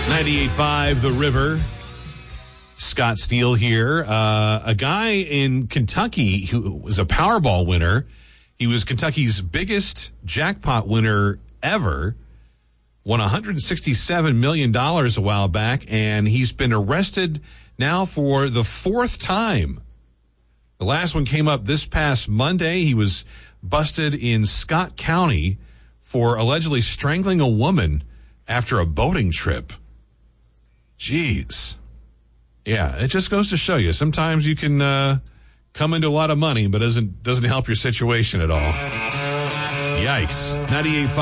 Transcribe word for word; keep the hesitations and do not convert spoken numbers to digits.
ninety-eight point five The River. Scott Steele here. Uh, a guy in Kentucky who was a Powerball winner. He was Kentucky's biggest jackpot winner ever. Won one hundred sixty-seven million dollars a while back, and he's been arrested now for the fourth time. The last one came up this past Monday. He was busted in Scott County for allegedly strangling a woman after a boating trip. Jeez. Yeah, it just goes to show you. Sometimes you can uh, come into a lot of money, but doesn't doesn't help your situation at all. Yikes. ninety-eight point five